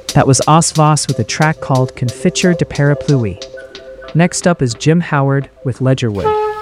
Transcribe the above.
That was Os Voss with a track called Confiture de Parapluie. Next up is Jim Howard with Ledgerwood.